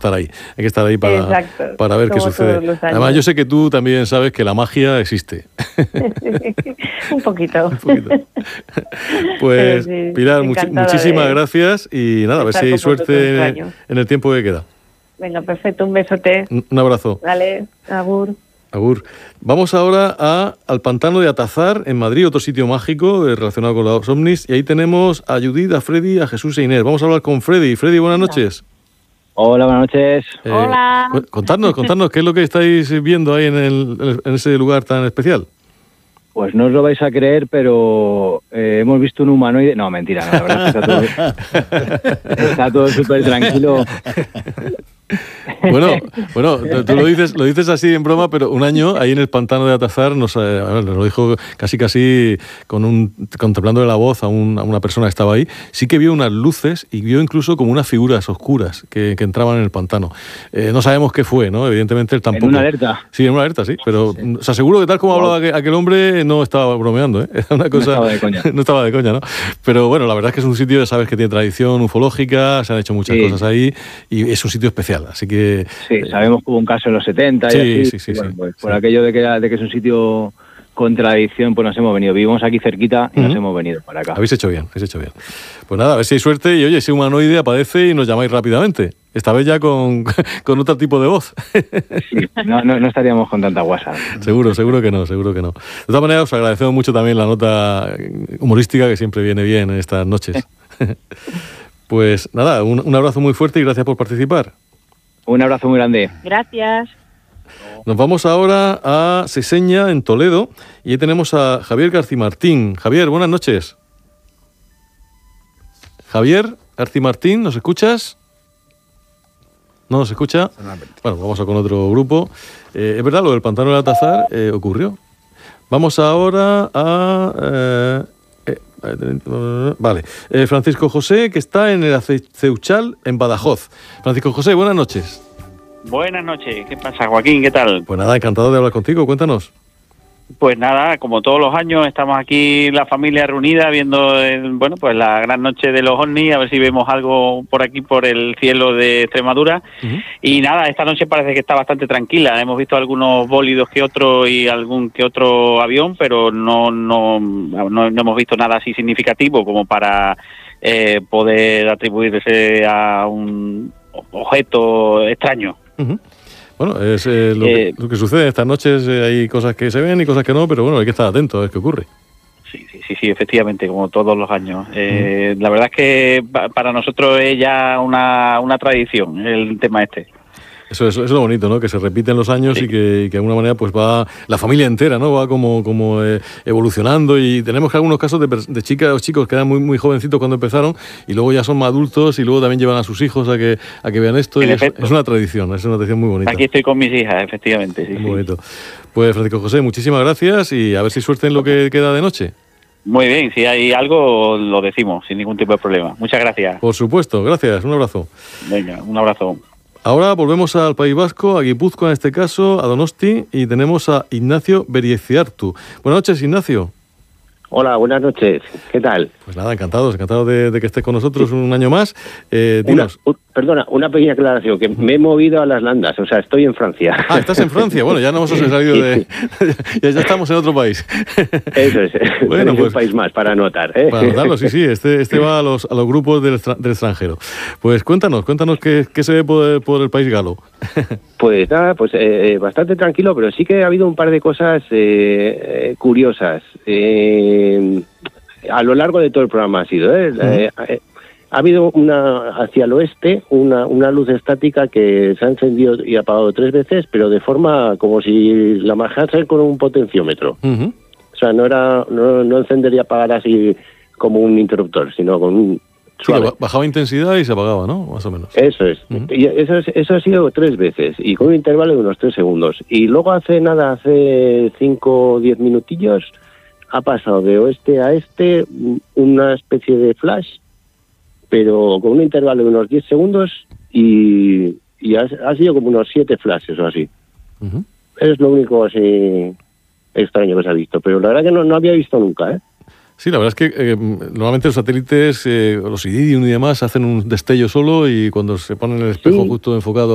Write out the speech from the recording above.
estar ahí. Hay que estar ahí para ver qué sucede. Además, yo sé que tú también sabes que la magia existe. Un poquito. Pues, sí, Pilar, muchísimas gracias y nada, a ver si hay suerte en el tiempo que queda. Venga, perfecto, un besote. Un abrazo. Vale, agur. Agur. Vamos ahora al Pantano de Atazar, en Madrid, otro sitio mágico relacionado con los ovnis. Y ahí tenemos a Judith, a Freddy, a Jesús e Inés. Vamos a hablar con Freddy. Freddy, buenas noches. Hola, buenas noches. Hola. Contadnos, ¿qué es lo que estáis viendo ahí en ese lugar tan especial? Pues no os lo vais a creer, pero hemos visto un humanoide... No, mentira, no, la verdad es que está todo súper tranquilo. Bueno, tú lo dices así en broma, pero un año ahí en el Pantano de Atazar nos lo dijo casi contemplándole la voz a una persona que estaba ahí. Sí que vio unas luces y vio incluso como unas figuras oscuras que entraban en el pantano. No sabemos qué fue, ¿no? Evidentemente él tampoco. ¿En una alerta? Sí, en una alerta, sí. Pero os aseguro que tal como hablaba aquel hombre no estaba bromeando, ¿eh? Era una cosa, no estaba de coña. No estaba de coña, ¿no? Pero bueno, la verdad es que es un sitio, sabes, que tiene tradición ufológica, se han hecho muchas cosas ahí y es un sitio especial. Así que... Sí, sabemos que hubo un caso en los 70 y así. Sí, bueno, pues por aquello de que es un sitio con tradición, pues nos hemos venido. Vivimos aquí cerquita y nos hemos venido para acá. Habéis hecho bien. Pues nada, a ver si hay suerte y oye, ese humanoide aparece y nos llamáis rápidamente. Esta vez ya con otro tipo de voz. Sí, no estaríamos con tanta guasa. Seguro que no. De todas maneras, os agradecemos mucho también la nota humorística que siempre viene bien en estas noches. Pues nada, un abrazo muy fuerte y gracias por participar. Un abrazo muy grande. Gracias. Nos vamos ahora a Seseña, en Toledo, y ahí tenemos a Javier Garcimartín. Javier, buenas noches. Javier Garcimartín, ¿nos escuchas? ¿No nos escucha? Bueno, vamos a con otro grupo. Es verdad, lo del Pantano de Atazar ocurrió. Vamos ahora a... Vale. Francisco José, que está en el Aceuchal, en Badajoz. Francisco José, buenas noches. Buenas noches. ¿Qué pasa, Joaquín? ¿Qué tal? Pues nada, encantado de hablar contigo. Cuéntanos. Pues nada, como todos los años, estamos aquí la familia reunida viendo, pues la gran noche de los ovnis, a ver si vemos algo por aquí, por el cielo de Extremadura. Uh-huh. Y nada, esta noche parece que está bastante tranquila. Hemos visto algunos bólidos que otro y algún que otro avión, pero no hemos visto nada así significativo como para poder atribuirse a un objeto extraño. Uh-huh. Bueno, es lo que sucede estas noches. Hay cosas que se ven y cosas que no, pero bueno, hay que estar atento a ver qué ocurre. Sí, efectivamente, como todos los años. La verdad es que para nosotros es ya una tradición el tema este. Eso es lo bonito, ¿no? Que se repiten los años, sí. y que de alguna manera pues va la familia entera, ¿no? Va como evolucionando, y tenemos algunos casos de chicas o chicos que eran muy, muy jovencitos cuando empezaron y luego ya son más adultos y luego también llevan a sus hijos a que vean esto. Y es una tradición muy bonita. Aquí estoy con mis hijas, efectivamente. Sí, muy bonito. Pues Francisco José, muchísimas gracias y a ver si suerte en lo que queda de noche. Muy bien, si hay algo lo decimos sin ningún tipo de problema. Muchas gracias. Por supuesto, gracias, un abrazo. Venga, un abrazo. Ahora volvemos al País Vasco, a Guipúzcoa en este caso, a Donosti, y tenemos a Ignacio Berieciartu. Buenas noches, Ignacio. Hola, buenas noches. ¿Qué tal? Pues nada, encantado de que estés con nosotros un año más. Dinos. Perdona, una pequeña aclaración, que me he movido a las Landas, o sea, estoy en Francia. Ah, estás en Francia. Bueno, ya no hemos salido de... ya estamos en otro país. Eso es. Bueno, pues un país más para anotar, ¿eh? Para anotarlo, sí. Este va a los grupos del extranjero. Pues cuéntanos qué se ve por el país galo. Pues nada, bastante tranquilo, pero sí que ha habido un par de cosas curiosas. A lo largo de todo el programa ha sido, ha habido hacia el oeste una luz estática que se ha encendido y apagado 3 veces, pero de forma como si la manejase con un potenciómetro. Uh-huh. O sea, no encender y apagar así como un interruptor, sino con un suave. Sí, bajaba intensidad y se apagaba, ¿no? Más o menos. Eso es. Uh-huh. Y eso ha sido 3 veces y con un intervalo de unos 3 segundos. Y luego hace 5 o 10 minutillos ha pasado de oeste a este una especie de flash, pero con un intervalo de unos 10 segundos y ha sido como unos 7 flashes o así. Uh-huh. Es lo único así extraño que se ha visto, pero la verdad que no había visto nunca, ¿eh? Sí, la verdad es que normalmente los satélites, los Iridium y demás, hacen un destello solo y cuando se ponen el espejo justo enfocado